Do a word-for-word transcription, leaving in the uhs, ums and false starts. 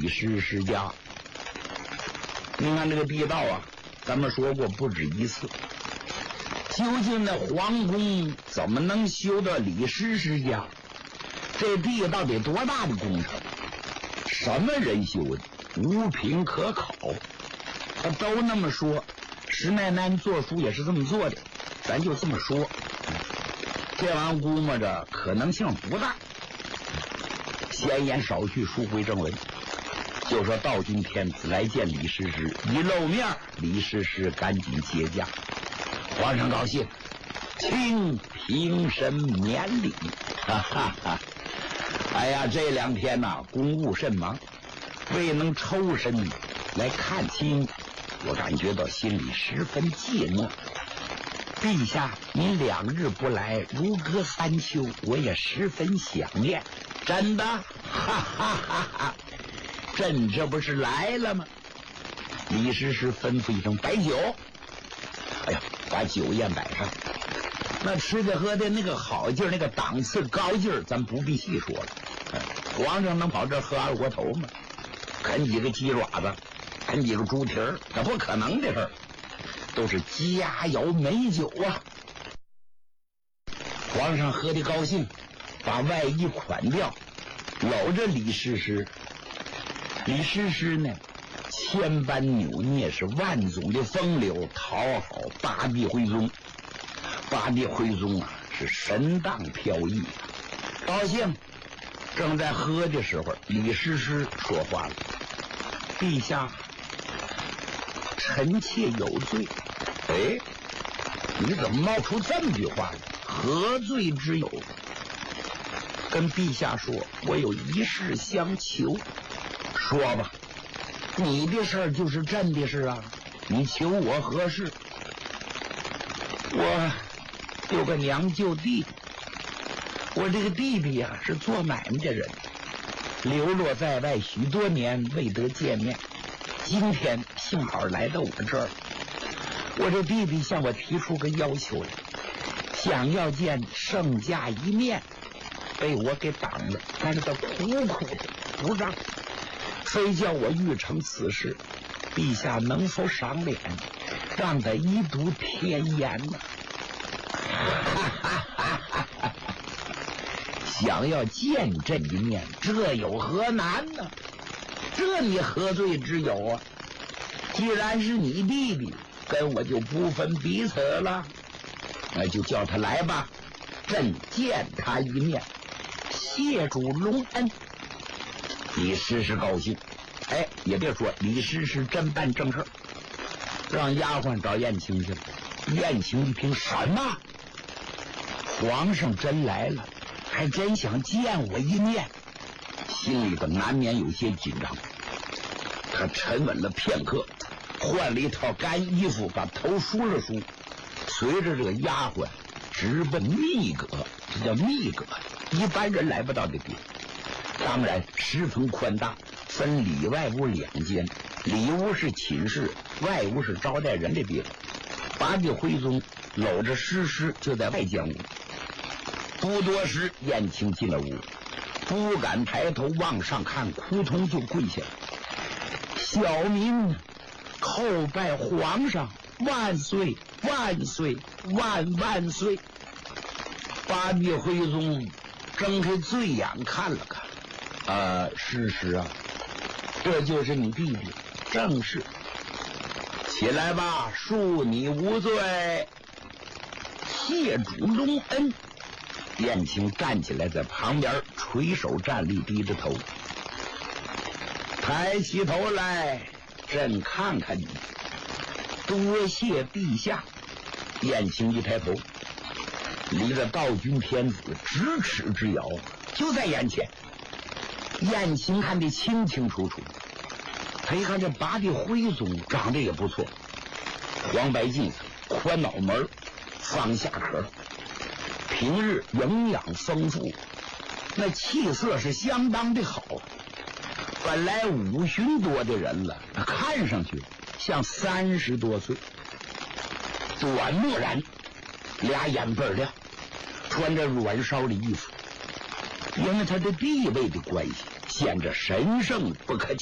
李师师家。你看这个地道啊，咱们说过不止一次。究竟那皇宫怎么能修到李师师家？这地道得多大的工程？什么人修的？无凭可考。他都那么说，石乃南做书也是这么做的，咱就这么说。这玩意儿估摸着可能性不大。闲言少叙，书归正文。就说道君天子来见李师师，一露面，李师师赶紧接驾。皇上高兴，请平身免礼。哈哈哈！哎呀，这两天呐、啊，公务甚忙，未能抽身来看亲，我感觉到心里十分寂寞。陛下，您两日不来，如隔三秋，我也十分想念。真的？哈哈哈哈！朕这不是来了吗？李师师吩咐一声摆酒。哎呀，把酒宴摆上。那吃的喝的那个好劲儿，那个档次高劲儿，咱不必细说了。皇上能跑这喝二锅头吗？啃几个鸡爪子，啃几个猪蹄儿，那不可能的事儿。都是佳肴美酒啊！皇上喝的高兴，把外衣款掉，搂着李师师。李师师呢，千般扭捏，是万种的风流，讨好八臂徽宗。八臂徽宗啊，是神荡飘逸，高兴。正在喝的时候，李师师说话了：“陛下，臣妾有罪。”哎，你怎么冒出这么句话来？何罪之有？跟陛下说，我有一事相求。说吧，你的事儿就是朕的事啊，你求我何事？我有个娘舅弟弟，我这个弟弟呀、啊、是做买卖的人，流落在外许多年，未得见面。今天幸好来到我这儿，我这弟弟向我提出个要求来，想要见圣驾一面，被我给挡了，但是他苦苦的不让，非叫我预成此事。陛下能否赏脸，让他一睹天颜呢？想要见朕一面，这有何难呢？这你何罪之有啊？既然是你弟弟，跟我就不分彼此了，那就叫他来吧，朕见他一面，谢主隆恩。李师师高兴，哎，也别说，李师师真办正事，让丫鬟找燕青去了。燕青一听，什么？皇上真来了，还真想见我一面，心里头难免有些紧张。他沉稳了片刻，换了一套干衣服，把头梳了梳，随着这个丫鬟直奔密阁。这叫密阁，一般人来不到的地方。当然十分宽大，分里外屋两间，里屋是寝室，外屋是招待人的地方。八臂徽宗搂着师师就在外间屋。不多时，燕青进了屋，不敢抬头往上看，扑通就跪下了。小民叩拜皇上，万岁万岁万万岁！八臂徽宗睁开醉眼看了看，呃，师师啊，这就是你弟弟，正是。起来吧，恕你无罪，谢主隆恩。燕青站起来，在旁边垂手站立，低着头，抬起头来，朕看看你。多谢陛下。燕青一抬头，离着道君天子咫尺之遥，就在眼前。燕青看得清清楚楚，他一看这八臂徽宗长得也不错，黄白镜子，宽脑门，方下壳，平日营养丰富，那气色是相当的好。本来五旬多的人了，看上去像三十多岁，短墨然，俩眼倍儿亮，穿着软烧的衣服，因为他的地位的关系，显着神圣不可